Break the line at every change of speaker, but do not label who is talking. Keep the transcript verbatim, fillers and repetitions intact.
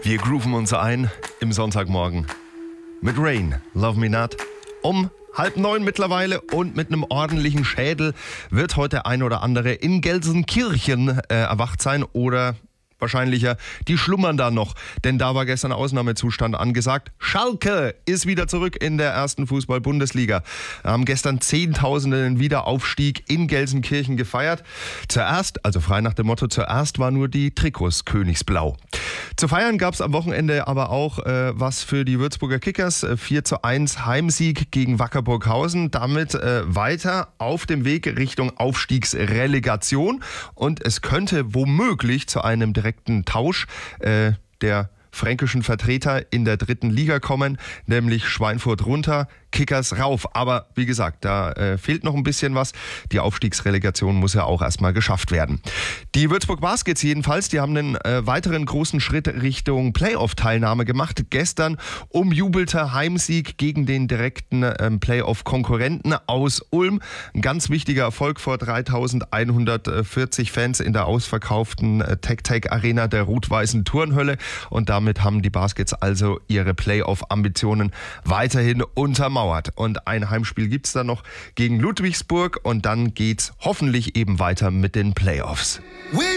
Wir grooven uns ein im Sonntagmorgen mit Rain, Love Me Not. Um halb neun mittlerweile und mit einem ordentlichen Schädel wird heute der ein oder andere in Gelsenkirchen äh, erwacht sein oder wahrscheinlicher, die schlummern da noch, denn da war gestern Ausnahmezustand angesagt. Schalke ist wieder zurück in der ersten Fußball-Bundesliga. Wir haben gestern Zehntausende den Wiederaufstieg in Gelsenkirchen gefeiert. Zuerst, also frei nach dem Motto, zuerst war nur die Trikots königsblau. Zu feiern gab es am Wochenende aber auch äh, was für die Würzburger Kickers. vier zu eins Heimsieg gegen Wacker Burghausen. Damit äh, weiter auf dem Weg Richtung Aufstiegsrelegation. Und es könnte womöglich zu einem direkten Tausch äh, der fränkischen Vertreter in der dritten Liga kommen, nämlich Schweinfurt runter, Kickers rauf. Aber wie gesagt, da äh, fehlt noch ein bisschen was. Die Aufstiegsrelegation muss ja auch erstmal geschafft werden. Die Würzburg Baskets jedenfalls, die haben einen äh, weiteren großen Schritt Richtung Playoff-Teilnahme gemacht. Gestern umjubelter Heimsieg gegen den direkten ähm, Playoff-Konkurrenten aus Ulm. Ein ganz wichtiger Erfolg vor dreitausendeinhundertvierzig Fans in der ausverkauften äh, Tec-Tec-Arena der rot-weißen Turnhölle. Und damit haben die Baskets also ihre Playoff-Ambitionen weiterhin untermauert. Und ein Heimspiel gibt es dann noch gegen Ludwigsburg und dann geht's hoffentlich eben weiter mit den Playoffs.